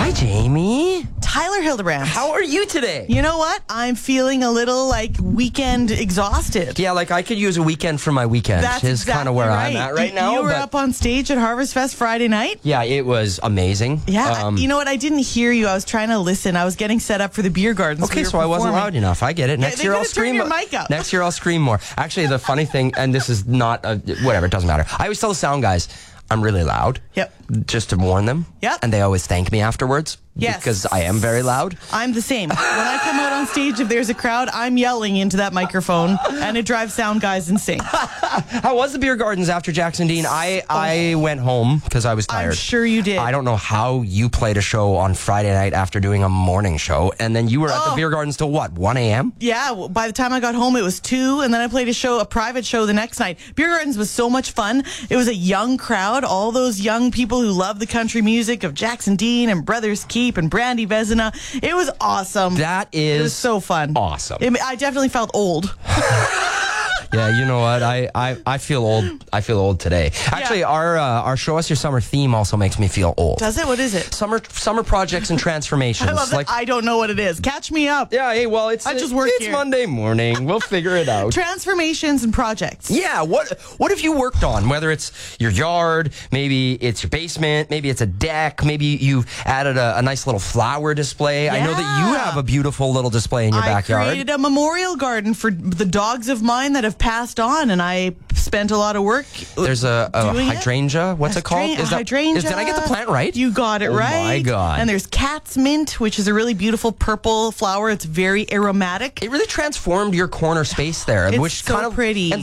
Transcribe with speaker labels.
Speaker 1: Hi, Jamie.
Speaker 2: Tyler Hildebrand.
Speaker 1: How are you today?
Speaker 2: You know what? I'm feeling a little weekend exhausted.
Speaker 1: Yeah, I could use a weekend for my weekend.
Speaker 2: That's
Speaker 1: is
Speaker 2: exactly
Speaker 1: kind of where
Speaker 2: right.
Speaker 1: I'm at right now.
Speaker 2: You were
Speaker 1: but
Speaker 2: up on stage at Harvest Fest Friday night?
Speaker 1: yeah, it was amazing.
Speaker 2: Yeah. You know what? I didn't hear you. I was trying to listen. I was getting set up for the beer gardens.
Speaker 1: Okay, so I wasn't loud enough. I get it. Next
Speaker 2: they
Speaker 1: year I'll
Speaker 2: could've turned
Speaker 1: scream.
Speaker 2: your mic up.
Speaker 1: Next year I'll scream more. Actually, the funny thing, and this is not whatever. It doesn't matter. I always tell the sound guys I'm really loud.
Speaker 2: Yep.
Speaker 1: Just to warn them.
Speaker 2: Yep.
Speaker 1: And they always thank me afterwards.
Speaker 2: Yes.
Speaker 1: Because I am very loud.
Speaker 2: I'm the same. When I come out on stage, if there's a crowd, I'm yelling into that microphone, and it drives sound guys insane.
Speaker 1: How was the beer gardens after Jackson Dean? I went home because I was tired.
Speaker 2: I'm sure you did.
Speaker 1: I don't know how you played a show on Friday night after doing a morning show, and then you were at the beer gardens till what, 1 a.m.?
Speaker 2: Yeah, by the time I got home, it was 2, and then I played a private show the next night. Beer Gardens was so much fun. It was a young crowd, all those young people who love the country music of Jackson Dean and Brothers Keep and Brandy Vezina. It was awesome.
Speaker 1: It
Speaker 2: was so fun.
Speaker 1: Awesome.
Speaker 2: I definitely felt old.
Speaker 1: Yeah, you know what? I feel old. I feel old today. Actually, our Show Us Your Summer theme also makes me feel old.
Speaker 2: Does it? What is it?
Speaker 1: Summer projects and transformations.
Speaker 2: I love that. I don't know what it is. Catch me up.
Speaker 1: Yeah, hey, well, it's Monday morning. We'll figure it out.
Speaker 2: Transformations and projects.
Speaker 1: Yeah, what have you worked on? Whether it's your yard, maybe it's your basement, maybe it's a deck, maybe you've added a nice little flower display. I know that you have a beautiful little display in your backyard.
Speaker 2: I created a memorial garden for the dogs of mine that have passed on, and I spent a lot of work.
Speaker 1: There's a hydrangea. What's it called?
Speaker 2: Hydrangea.
Speaker 1: Did I get the plant right?
Speaker 2: You got it right.
Speaker 1: Oh my God.
Speaker 2: And there's cat's mint, which is a really beautiful purple flower. It's very aromatic.
Speaker 1: It really transformed your corner space there,
Speaker 2: It's
Speaker 1: which
Speaker 2: so
Speaker 1: kind of
Speaker 2: pretty.
Speaker 1: And